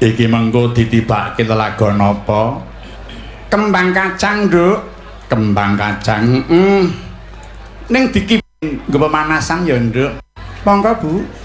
Iki mengko ditibake telaga napa? Kembang kacang, Nduk. Kembang kacang. Ning diki nggo pemanasan ya, Nduk. Monggo, Bu.